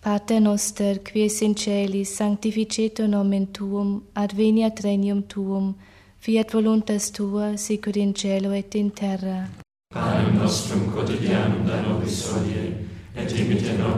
Pater noster, qui es in celis, sanctificetur nomen tuum, adveniat regnum tuum, fiat voluntas tua, sicur in cielo et in terra. Panem nostrum quotidianum da nobis hodie, et dimitte nobis